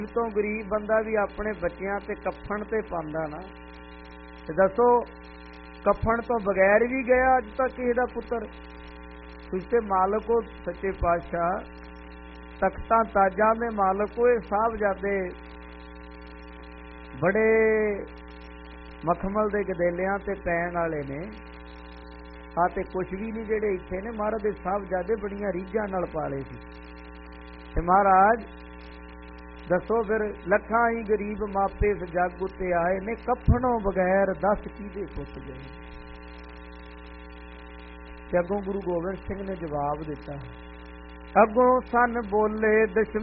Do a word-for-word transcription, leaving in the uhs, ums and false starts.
ਤੋਂ ਗਰੀਬ ਬੰਦਾ ਵੀ ਆਪਣੇ ਬੱਚਿਆਂ ਤੇ ਕਫਨ ਤੇ ਪਾਉਂਦਾ ਨਾ, ਤੇ ਦੱਸੋ ਕਫਨ ਤੋਂ ਬਗੈਰ ਵੀ ਗਿਆ ਅੱਜ ਤੱਕ ਕਿਸੇ ਦਾ ਪੁੱਤਰ। ਤੁਸੀਂ ਤੇ ਮਾਲਕ ਹੋ ਸੱਚੇ ਪਾਤਸ਼ਾਹ, ਤਖਤਾਂ ਤਾਜਾਂ ਦੇ ਮਾਲਕ ਹੋਏ, ਸਾਹਿਬਜ਼ਾਦੇ ਬੜੇ ਮਖਮਲ ਦੇ ਗਦੇਲਿਆਂ ਤੇ ਪੈਣ ਵਾਲੇ ਨੇ। ਆ ਤੇ ਕੁਛ ਵੀ ਨਹੀਂ ਜਿਹੜੇ ਇੱਥੇ ਨੇ, ਮਹਾਰਾਜ ਦੇ ਸਾਹਿਬਜ਼ਾਦੇ ਬੜੀਆਂ ਰੀਝਾਂ ਨਾਲ ਪਾਲੇ ਸੀ। ਤੇ ਮਹਾਰਾਜ ਦੱਸੋ ਫਿਰ ਲੱਖਾਂ ਹੀ ਗਰੀਬ ਮਾਪੇ ਇਸ ਜੱਗ ਉੱਤੇ ਆਏ ਨੇ, ਕਫਨੋਂ ਬਗੈਰ ਦੱਸ ਕਿਹਦੇ ਪੁੱਤ ਗਏ। ਤੇ ਅੱਗੋਂ ਗੁਰੂ ਗੋਬਿੰਦ ਸਿੰਘ ਨੇ ਜਵਾਬ ਦਿੱਤਾ, ਅੱਗੋਂ ਸਨ ਬੋਲੇ ਦਸ਼ਮੇਸ਼